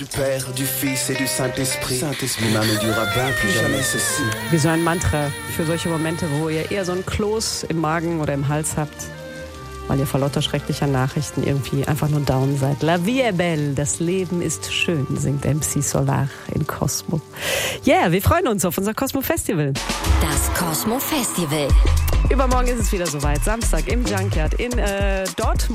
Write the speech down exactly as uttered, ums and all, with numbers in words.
Du Père, du Fils et du Saint-Esprit. Saint-Esprit, Manu du Rabbin, plus jamais ceci. Wie so ein Mantra für solche Momente, wo ihr eher so ein Kloß im Magen oder im Hals habt, weil ihr vor lauter schrecklicher Nachrichten irgendwie einfach nur down seid. La vie est belle, das Leben ist schön, singt M C Solar in Cosmo. Yeah, wir freuen uns auf unser Cosmo Festival. Das Cosmo Festival. Übermorgen ist es wieder soweit, Samstag im Junkyard in äh, Dortmund.